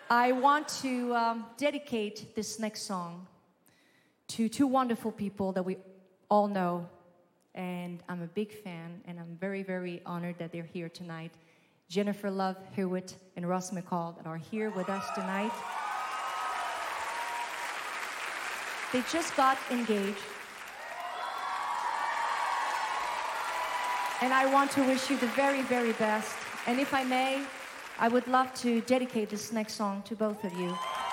I want to dedicate this next song to two wonderful people that we all know, and I'm a big fan, and I'm very, very honored that they're here tonight. Jennifer Love Hewitt and Ross McCall that are here with us tonight. They just got engaged. And I want to wish you the very, very best. And if I may, I would love to dedicate this next song to both of you.